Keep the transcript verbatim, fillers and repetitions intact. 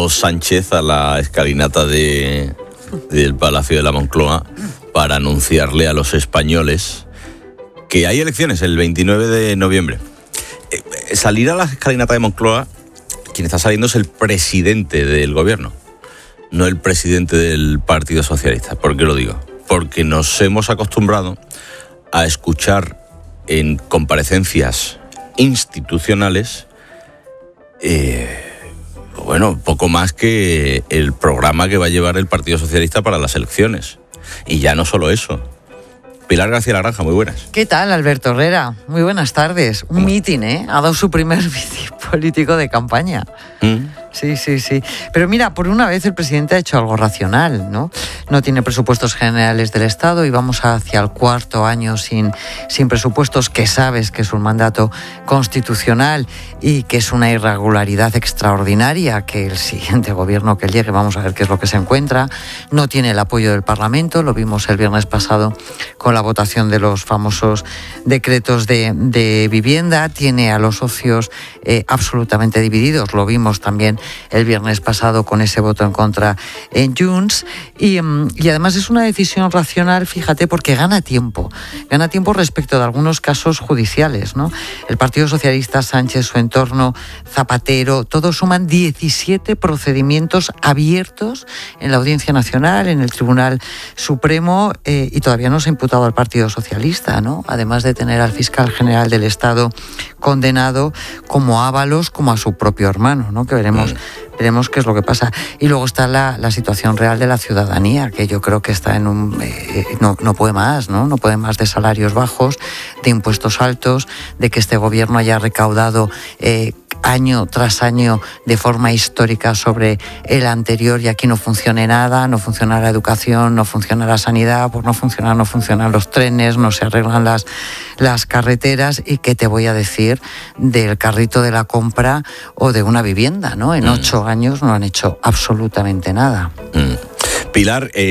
subido Sánchez a la escalinata de, del Palacio de la Moncloa para anunciarle a los españoles que hay elecciones el veintinueve de noviembre. Eh, salir a la escalinata de Moncloa, quien está saliendo es el presidente del gobierno, no el presidente del Partido Socialista. ¿Por qué lo digo? Porque nos hemos acostumbrado a escuchar en comparecencias institucionales eh, bueno, poco más que el programa que va a llevar el Partido Socialista para las elecciones. Y ya no solo eso. Pilar García Laranja, muy buenas. ¿Qué tal, Alberto Herrera? Muy buenas tardes. Un mitin, ¿eh? Ha dado su primer mitin político de campaña. ¿Mm? Sí, sí, sí. Pero mira, por una vez el presidente ha hecho algo racional, ¿no? No tiene presupuestos generales del Estado y vamos hacia el cuarto año sin, sin presupuestos, que sabes que es un mandato constitucional y que es una irregularidad extraordinaria, que el siguiente gobierno que llegue, vamos a ver qué es lo que se encuentra. No tiene el apoyo del Parlamento, lo vimos el viernes pasado con la votación de los famosos decretos de, de vivienda. Tiene a los socios eh, absolutamente divididos, lo vimos también el viernes pasado con ese voto en contra en Junts, y, y además es una decisión racional, fíjate, porque gana tiempo, gana tiempo respecto de algunos casos judiciales, ¿no? El Partido Socialista, Sánchez, su entorno, Zapatero, todos suman diecisiete procedimientos abiertos en la Audiencia Nacional, en el Tribunal Supremo, eh, y todavía no se ha imputado al Partido Socialista, ¿no? Además de tener al fiscal general del Estado condenado como Ábalos, como a su propio hermano, ¿no? Que veremos Veremos qué es lo que pasa. Y luego está la, la situación real de la ciudadanía, que yo creo que está en un... Eh, no, no puede más, ¿no? No puede más de salarios bajos, de impuestos altos, de que este gobierno haya recaudado eh, año tras año de forma histórica sobre el anterior y aquí no funcione nada, no funciona la educación, no funciona la sanidad, pues no funciona, no funcionan los trenes, no se arreglan las, las carreteras. Y qué te voy a decir del carrito de la compra o de una vivienda, ¿no? En mm. ocho años no han hecho absolutamente nada. Mm. Pilar, eh...